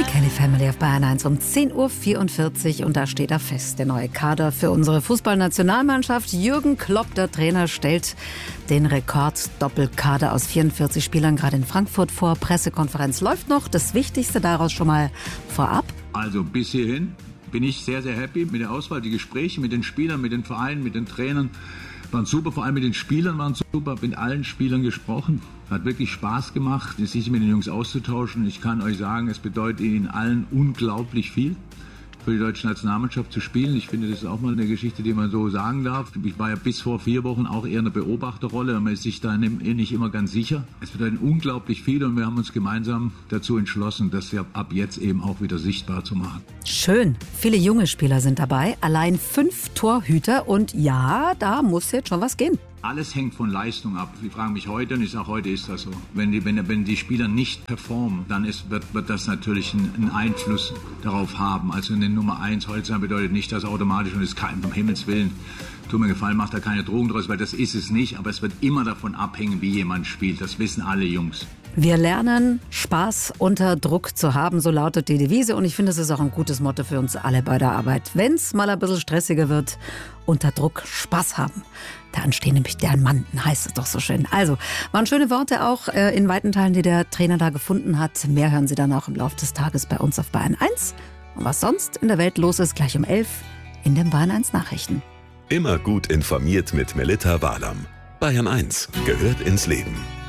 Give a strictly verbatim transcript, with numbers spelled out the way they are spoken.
Kelly Family auf Bayern eins um zehn Uhr vierundvierzig und da steht er fest, der neue Kader für unsere Fußballnationalmannschaft. Jürgen Klopp, der Trainer, stellt den Rekord-Doppelkader aus vierundvierzig Spielern gerade in Frankfurt vor. Pressekonferenz läuft noch. Das Wichtigste daraus schon mal vorab. Also bis hierhin bin ich sehr, sehr happy mit der Auswahl. Die Gespräche mit den Spielern, mit den Vereinen, mit den Trainern waren super, vor allem mit den Spielern waren super, mit allen Spielern gesprochen. Hat wirklich Spaß gemacht, sich mit den Jungs auszutauschen. Ich kann euch sagen, es bedeutet ihnen allen unglaublich viel, für die deutsche Nationalmannschaft zu spielen. Ich finde, das ist auch mal eine Geschichte, die man so sagen darf. Ich war ja bis vor vier Wochen auch eher eine Beobachterrolle, man ist sich da nicht immer ganz sicher. Es bedeutet unglaublich viel und wir haben uns gemeinsam dazu entschlossen, das ja ab jetzt eben auch wieder sichtbar zu machen. Schön, viele junge Spieler sind dabei, allein fünf Torhüter und ja, da muss jetzt schon was gehen. Alles hängt von Leistung ab. Sie fragen mich heute und ich sage, heute ist das so. Wenn die, wenn, wenn die Spieler nicht performen, dann ist, wird, wird das natürlich einen, einen Einfluss darauf haben. Also eine Nummer eins heute sein bedeutet nicht, dass automatisch, und es ist kein, um Himmels Willen, tut mir gefallen, macht da keine Drogen draus, weil das ist es nicht. Aber es wird immer davon abhängen, wie jemand spielt. Das wissen alle Jungs. Wir lernen, Spaß unter Druck zu haben, so lautet die Devise. Und ich finde, es ist auch ein gutes Motto für uns alle bei der Arbeit. Wenn es mal ein bisschen stressiger wird, unter Druck Spaß haben. Da entstehen nämlich Diamanten, heißt es doch so schön. Also, waren schöne Worte auch äh, in weiten Teilen, die der Trainer da gefunden hat. Mehr hören Sie dann auch im Laufe des Tages bei uns auf Bayern eins. Und was sonst in der Welt los ist, gleich um elf in den Bayern eins Nachrichten. Immer gut informiert mit Melitta Walam. Bayern eins gehört ins Leben.